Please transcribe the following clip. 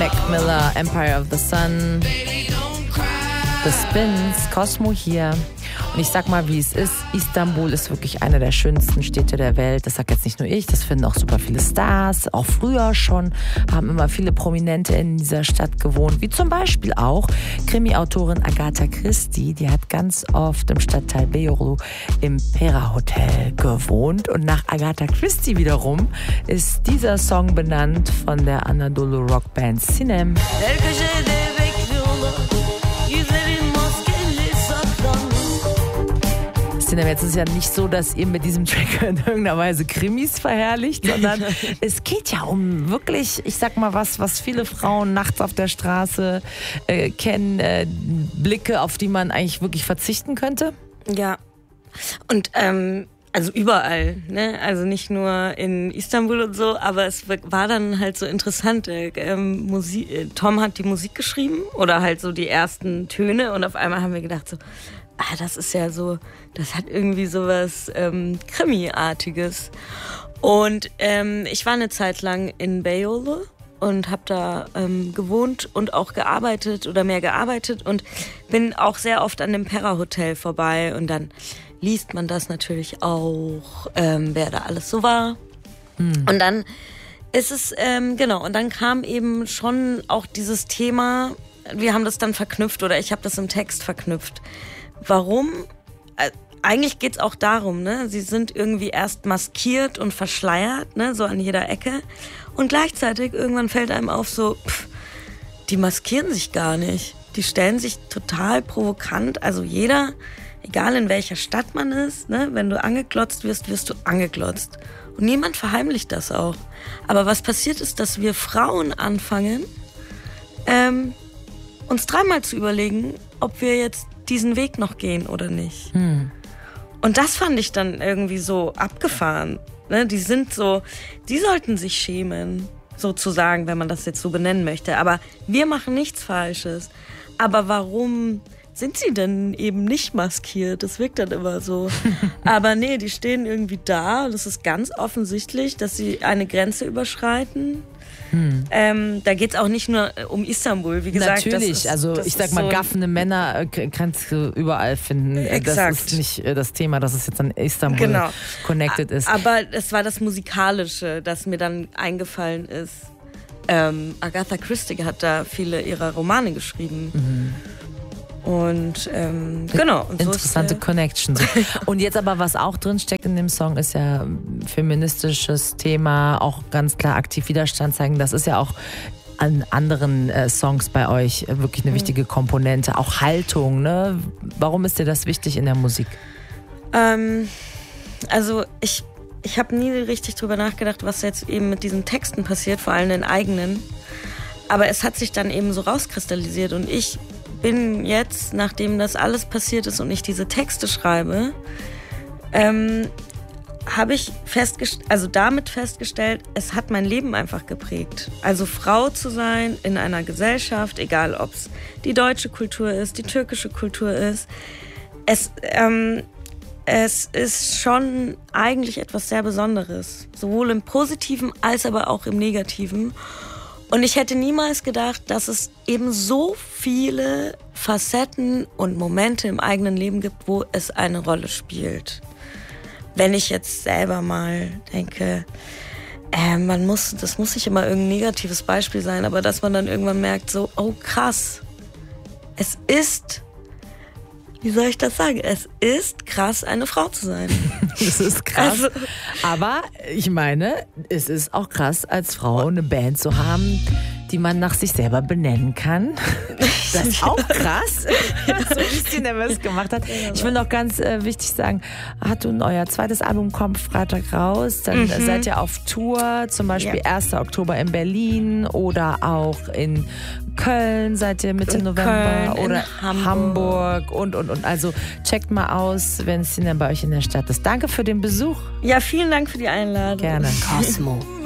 Mac Miller, Empire of the Sun, The Spins, Cosmo hier. Und ich sag mal, wie es ist, Istanbul ist wirklich eine der schönsten Städte der Welt. Das sagt jetzt nicht nur ich, das finden auch super viele Stars. Auch früher schon haben immer viele Prominente in dieser Stadt gewohnt. Wie zum Beispiel auch Krimi-Autorin Agatha Christie. Die hat ganz oft im Stadtteil Beyoğlu im Pera Hotel gewohnt. Und nach Agatha Christie wiederum ist dieser Song benannt von der Anadolu Rockband Sinem. Jetzt ist es ja nicht so, dass ihr mit diesem Track in irgendeiner Weise Krimis verherrlicht, sondern es geht ja um wirklich, ich sag mal was viele Frauen nachts auf der Straße kennen, Blicke, auf die man eigentlich wirklich verzichten könnte. Ja, und also überall, ne? Also nicht nur in Istanbul und so, aber es war dann halt so interessant. Tom hat die Musik geschrieben oder halt so die ersten Töne und auf einmal haben wir gedacht so, das ist ja so, das hat irgendwie sowas Krimi-artiges. Und ich war eine Zeit lang in Beyoğlu und habe da gewohnt und auch gearbeitet oder mehr gearbeitet und bin auch sehr oft an dem Pera Hotel vorbei und dann liest man das natürlich auch, wer da alles so war. Und dann ist es, und dann kam eben schon auch dieses Thema, wir haben das dann verknüpft oder ich habe das im Text verknüpft. Warum? Eigentlich geht's auch darum, ne? Sie sind irgendwie erst maskiert und verschleiert, ne? So an jeder Ecke. Und gleichzeitig irgendwann fällt einem auf so, die maskieren sich gar nicht. Die stellen sich total provokant. Also jeder, egal in welcher Stadt man ist, ne? Wenn du angeglotzt wirst, wirst du angeglotzt. Und niemand verheimlicht das auch. Aber was passiert ist, dass wir Frauen anfangen, uns dreimal zu überlegen, ob wir jetzt diesen Weg noch gehen oder nicht. Und das fand ich dann irgendwie so abgefahren. Ne? Die sollten sich schämen, sozusagen, wenn man das jetzt so benennen möchte. Aber wir machen nichts Falsches. Aber warum sind sie denn eben nicht maskiert? Das wirkt dann immer so. Aber nee, die stehen irgendwie da und es ist ganz offensichtlich, dass sie eine Grenze überschreiten. Da geht es auch nicht nur um Istanbul, wie gesagt. Natürlich, ich sag mal, gaffende Männer kannst du überall finden. Exakt. Das ist nicht das Thema, dass es jetzt an Istanbul connected ist. Aber es war das Musikalische, das mir dann eingefallen ist. Agatha Christie hat da viele ihrer Romane geschrieben. Und genau. Und interessante so Connections. Und jetzt aber, was auch drin steckt in dem Song, ist ja feministisches Thema, auch ganz klar aktiv Widerstand zeigen. Das ist ja auch an anderen Songs bei euch wirklich eine wichtige Komponente. Auch Haltung, ne? Warum ist dir das wichtig in der Musik? Also ich habe nie richtig drüber nachgedacht, was jetzt eben mit diesen Texten passiert, vor allem den eigenen. Aber es hat sich dann eben so rauskristallisiert und ich bin jetzt, nachdem das alles passiert ist und ich diese Texte schreibe, habe ich damit festgestellt, es hat mein Leben einfach geprägt. Also Frau zu sein in einer Gesellschaft, egal ob es die deutsche Kultur ist, die türkische Kultur ist, es ist schon eigentlich etwas sehr Besonderes. Sowohl im Positiven als aber auch im Negativen. Und ich hätte niemals gedacht, dass es eben so viele Facetten und Momente im eigenen Leben gibt, wo es eine Rolle spielt. Wenn ich jetzt selber mal denke, das muss nicht immer irgendein negatives Beispiel sein, aber dass man dann irgendwann merkt, so, oh krass, es ist, wie soll ich das sagen? Es ist krass, eine Frau zu sein. Es ist krass. Aber ich meine, es ist auch krass, als Frau eine Band zu haben, die man nach sich selber benennen kann. Das ist auch krass, so wie Sinem es gemacht hat. Ich will noch ganz wichtig sagen, euer zweites Album kommt Freitag raus, dann seid ihr auf Tour, zum Beispiel 1. Oktober in Berlin oder auch in Köln seid ihr Mitte November Köln, oder Hamburg und. Also checkt mal aus, wenn Sinem bei euch in der Stadt ist. Danke für den Besuch. Ja, vielen Dank für die Einladung. Gerne. Cosmo.